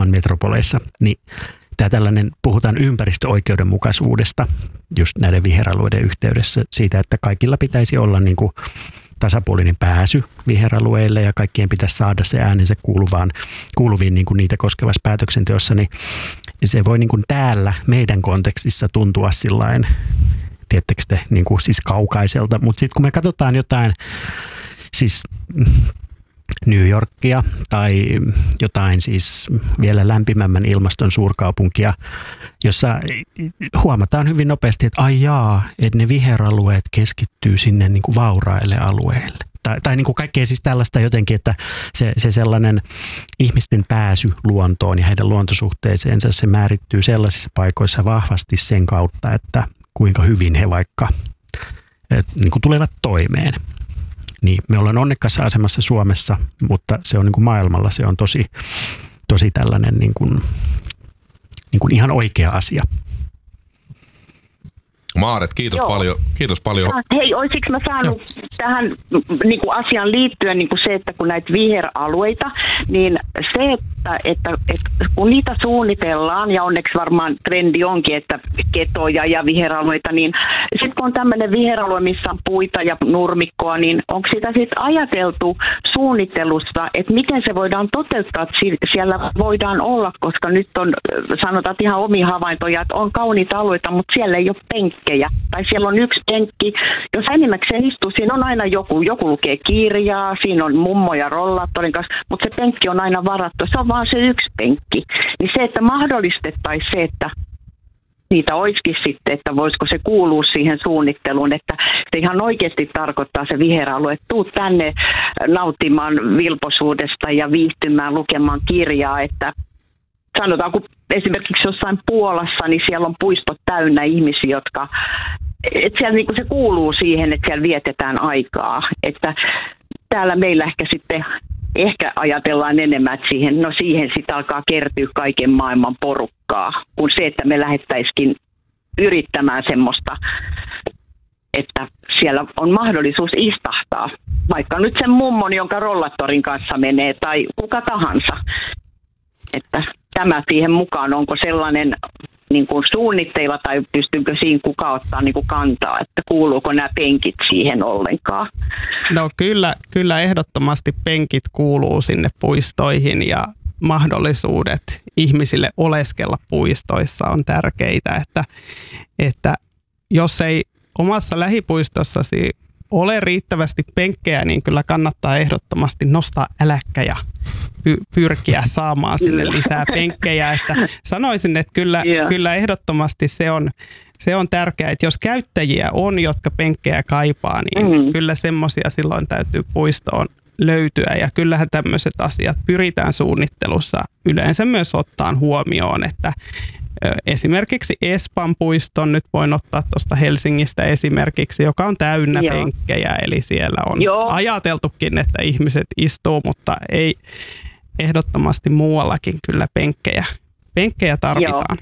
asutaan metropoleissa, niin puhutaan ympäristöoikeudenmukaisuudesta just näiden viheralueiden yhteydessä siitä, että kaikilla pitäisi olla niin kuin tasapuolinen pääsy viheralueille ja kaikkien pitäisi saada se äänensä kuuluviin niin kuin niitä koskevassa päätöksenteossa, niin se voi niin kuin täällä meidän kontekstissa tuntua sillain, tiedättekö te, niin kuin siis kaukaiselta, mutta sitten kun me katsotaan jotain siis New Yorkia tai jotain siis vielä lämpimämmän ilmaston suurkaupunkia, jossa huomataan hyvin nopeasti, että että ne viheralueet keskittyy sinne niin kuin vauraille alueille. Tai niin kuin kaikkea siis tällaista jotenkin, että se sellainen ihmisten pääsy luontoon ja heidän luontosuhteeseensa, se määrittyy sellaisissa paikoissa vahvasti sen kautta, että kuinka hyvin he vaikka niin kuin tulevat toimeen. Niin, me ollaan onnekkaassa asemassa Suomessa, mutta se on niin kuin maailmalla, se on tosi tällainen niin kuin ihan oikea asia. Maaret, kiitos paljon. Kiitos paljon. Hei, olisiko mä saanut tähän niin kuin asiaan liittyen niin kuin se, että kun näitä viheralueita, niin se, että kun niitä suunnitellaan, ja onneksi varmaan trendi onkin, että ketoja ja viheralueita, niin sitten kun on tämmöinen viheralue, missä on puita ja nurmikkoa, niin onko sitä sitten ajateltu suunnittelussa, että miten se voidaan toteuttaa, että siellä voidaan olla, koska nyt on, sanotaan ihan omia havaintoja, että on kauniita alueita, mutta siellä ei ole penkkejä. Tai siellä on yksi penkki. Jos enimmäkseen istuu, siinä on aina joku lukee kirjaa, siinä on mummo ja rollaattorin kanssa, mutta se penkki on aina varattu. Se on vaan se yksi penkki. Niin se, että mahdollistettaisiin se, että niitä olisikin sitten, että voisiko se kuulua siihen suunnitteluun, että se ihan oikeasti tarkoittaa se viheralue, että tuu tänne nauttimaan vilpoisuudesta ja viihtymään lukemaan kirjaa, että sanotaan, kun esimerkiksi jossain Puolassa, niin siellä on puistot täynnä ihmisiä, jotka, että siellä niin kuin se kuuluu siihen, että siellä vietetään aikaa. Että täällä meillä ehkä ajatellaan enemmän, että siihen sitten alkaa kertyä kaiken maailman porukkaa, kuin se, että me lähettäisikin yrittämään semmoista, että siellä on mahdollisuus istahtaa. Vaikka nyt sen mummon, jonka rollattorin kanssa menee, tai kuka tahansa. Että tämä siihen mukaan, onko sellainen niin kuin suunnitteilla tai pystyykö siinä kuka ottaa niin kuin kantaa, että kuuluuko nämä penkit siihen ollenkaan? No kyllä ehdottomasti penkit kuuluu sinne puistoihin ja mahdollisuudet ihmisille oleskella puistoissa on tärkeitä, että jos ei omassa lähipuistossasi ole riittävästi penkkejä, niin kyllä kannattaa ehdottomasti nostaa äläkkä ja pyrkiä saamaan sinne lisää penkkejä. Että sanoisin, että kyllä ehdottomasti se on tärkeää, että jos käyttäjiä on, jotka penkkejä kaipaa, niin kyllä semmoisia silloin täytyy puistoon löytyä. Ja kyllähän tämmöiset asiat pyritään suunnittelussa yleensä myös ottaa huomioon, että esimerkiksi Espan puiston, nyt voin ottaa tuosta Helsingistä esimerkiksi, joka on täynnä penkkejä, eli siellä on ajateltukin, että ihmiset istuu, mutta ei ehdottomasti muuallakin kyllä penkkejä tarvitaan.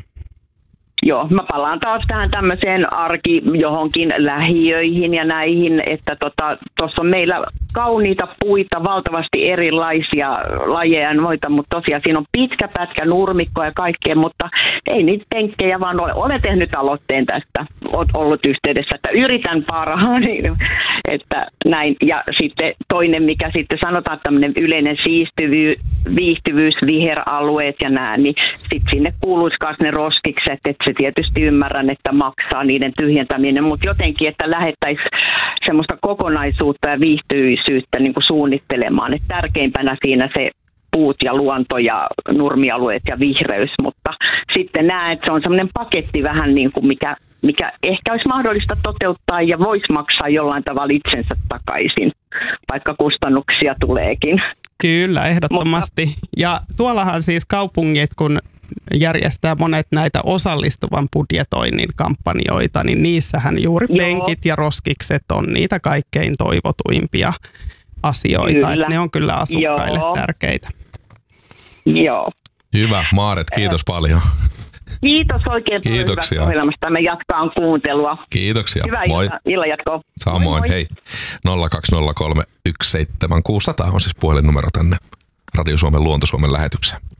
Joo, mä palaan taas tähän tämmöiseen johonkin lähiöihin ja näihin, että tuossa on meillä kauniita puita, valtavasti erilaisia lajeja ja noita, mutta tosiaan siinä on pitkä pätkä nurmikkoa ja kaikkea, mutta ei niitä penkkejä vaan ole. Olen tehnyt aloitteen tästä, olet ollut yhteydessä, että yritän parhaani, että näin. Ja sitten toinen, mikä sitten sanotaan tämmöinen yleinen viihtyvyys, viheralueet ja nämä, niin sitten sinne kuuluisi myös ne roskikset, että se tietysti ymmärrän, että maksaa niiden tyhjentäminen, mutta jotenkin, että lähettäisiin semmoista kokonaisuutta ja viihtyisyyttä niin kuin suunnittelemaan. Että tärkeimpänä siinä se puut ja luonto ja nurmialueet ja vihreys, mutta sitten näen, että se on semmoinen paketti vähän niin kuin mikä ehkä olisi mahdollista toteuttaa ja voisi maksaa jollain tavalla itsensä takaisin, vaikka kustannuksia tuleekin. Kyllä, ehdottomasti. Ja tuollahan siis kaupungit, kun järjestää monet näitä osallistuvan budjetoinnin kampanjoita, niin niissähän juuri penkit ja roskikset on niitä kaikkein toivotuimpia asioita. Että ne on kyllä asukkaille tärkeitä. Joo. Hyvä. Maaret, kiitos paljon. Kiitos oikein paljon hyvästä ohjelmasta. Me jatkaa kuuntelua. Kiitoksia. Hyvää illan jatkoa. Samoin, moi. Hei. 020317600 on siis puhelinnumero tänne Radio Suomen Luonto Suomen lähetykseen.